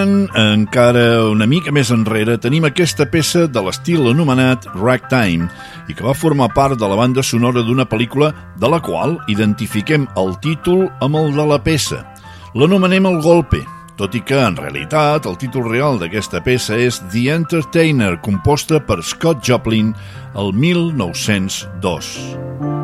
Encara una mica més enrere tenim aquesta peça de l'estil anomenat ragtime i que va formar part de la banda sonora d'una pel·lícula de la qual identifiquem el títol amb el de la peça. L'anomenem El Golpe, tot i que en realitat el títol real d'aquesta peça és The Entertainer, composta per Scott Joplin el 1902.